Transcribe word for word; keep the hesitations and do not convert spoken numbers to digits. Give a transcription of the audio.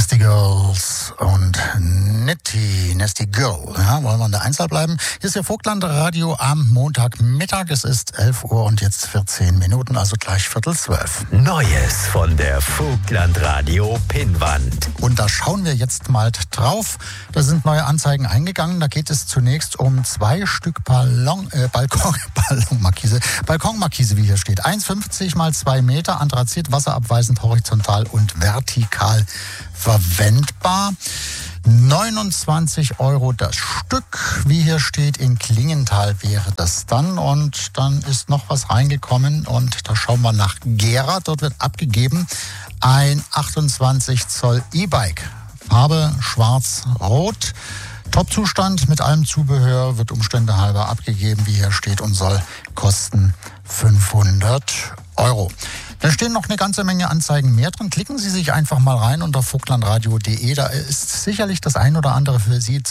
Nasty Girls und Netty, Nasty Girl. Ja, wollen wir in der Einzahl bleiben? Hier ist Ihr Vogtland-Radio am Montagmittag. Es ist elf Uhr und jetzt vierzehn Minuten, also gleich Viertel zwölf. Neues von der Vogtland-Radio Pinnwand. Und da schauen wir jetzt mal drauf. Da sind neue Anzeigen eingegangen. Da geht es zunächst um zwei Stück Ballon, äh, Balkon, Ballonmarkise. Balkonmarkise, wie hier steht. eins Komma fünfzig mal zwei Meter, Anthrazit, wasserabweisend, horizontal und vertikal verwendbar. neunundzwanzig Euro das Stück, wie hier steht, in Klingenthal wäre das dann. Und dann ist noch was reingekommen und da schauen wir nach Gera. Dort wird abgegeben ein achtundzwanzig Zoll E-Bike. Farbe schwarz-rot. Top-Zustand mit allem Zubehör, wird Umstände halber abgegeben, wie hier steht, und soll kosten fünfhundert Euro. Da stehen noch eine ganze Menge Anzeigen mehr drin. Klicken Sie sich einfach mal rein unter vogtlandradio punkt de. Da ist sicherlich das ein oder andere für Sie